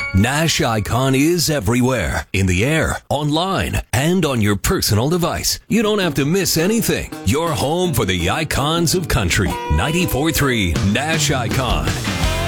Nash Icon is everywhere, in the air, online, and on your personal device. You don't have to miss anything. You're home for the icons of country. 94.3 Nash Icon.